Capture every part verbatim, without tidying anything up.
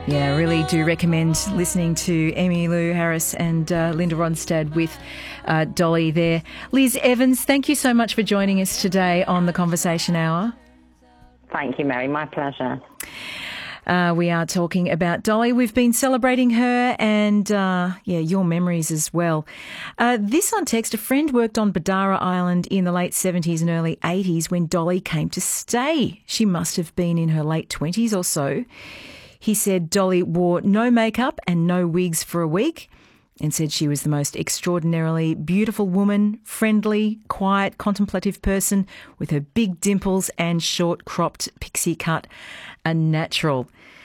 Yeah, I really do recommend listening to Emmylou Harris and uh, Linda Ronstadt with uh, Dolly there. Liz Evans, thank you so much for joining us today on the Conversation Hour. Thank you, Mary. My pleasure. Uh, we are talking about Dolly. We've been celebrating her and, uh, yeah, your memories as well. Uh, this on text, a friend worked on Badara Island in the late seventies and early eighties when Dolly came to stay. She must have been in her late twenties or so. He said Dolly wore no makeup and no wigs for a week and said she was the most extraordinarily beautiful woman, friendly, quiet, contemplative person with her big dimples and short cropped pixie cut, a natural.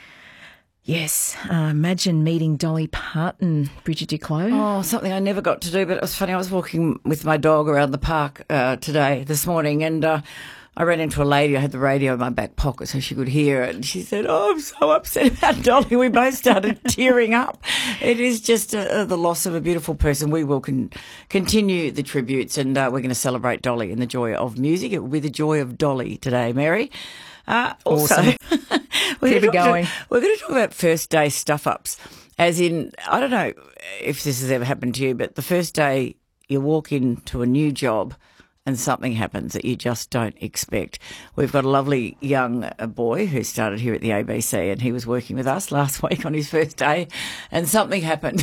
Yes, uh, imagine meeting Dolly Parton, Bridget Duclos. Oh, something I never got to do, but it was funny. I was walking with my dog around the park uh, today, this morning, and uh, I ran into a lady. I had the radio in my back pocket so she could hear it. And she said, oh, I'm so upset about Dolly. We both started tearing up. It is just uh, the loss of a beautiful person. We will con- continue the tributes and uh, we're going to celebrate Dolly in the joy of music. It will be the joy of Dolly today, Mary. Uh, also, awesome. we're Keep it going. To, we're going to talk about first day stuff-ups. As in, I don't know if this has ever happened to you, but the first day you walk into a new job and something happens that you just don't expect. We've got a lovely young uh, boy who started here at the A B C and he was working with us last week on his first day and something happened.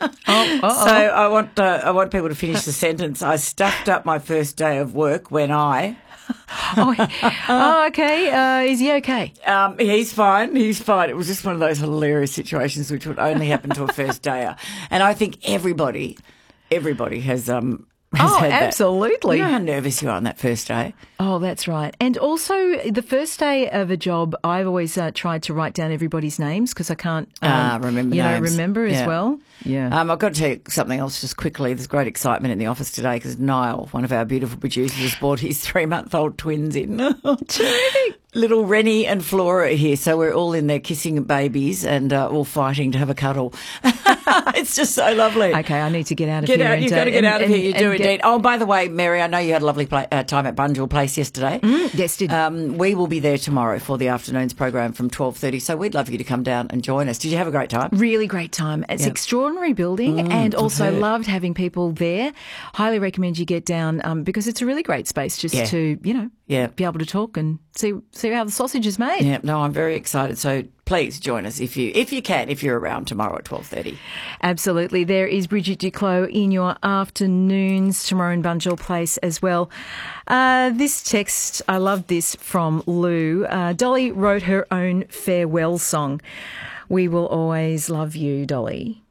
Oh, so I want uh, I want people to finish the sentence. I stuffed up my first day of work when I... oh, oh, okay. Uh, is he okay? Um, he's fine. He's fine. It was just one of those hilarious situations which would only happen to a first dayer. And I think everybody, everybody has... um. Has Oh, had that. absolutely. You know how nervous you are on that first day? Oh, that's right. And also, the first day of a job, I've always uh, tried to write down everybody's names because I can't um, Ah, remember you names. know, remember as Yeah. well. Yeah. Um, I've got to tell you something else just quickly. There's great excitement in the office today because Niall, one of our beautiful producers, has brought his three-month-old twins in. Little Rennie and Flora are here, so we're all in there kissing babies and uh, all fighting to have a cuddle. It's just so lovely. Okay, I need to get out of Get here. out! and, You've uh, got to get and- out of and- here. You and do get- indeed. Oh, by the way, Mary, I know you had a lovely play, uh, time at Bunjil Place yesterday. Mm, yes, did. Um, we will be there tomorrow for the afternoon's program from twelve thirty, so we'd love you to come down and join us. Did you have a great time? Really great time. It's Yep. extraordinary building Mm, and I've also heard. loved having people there. Highly recommend you get down um, because it's a really great space just Yeah. to, you know, Yeah. be able to talk and see see how the sausage is made. Yeah, no, I'm very excited. So please join us if you if you can, if you're around tomorrow at twelve thirty. Absolutely. There is Bridget Duclos in your afternoons tomorrow in Bunjil Place as well. Uh, this text, I love this from Lou. Uh, Dolly wrote her own farewell song. We will always love you, Dolly.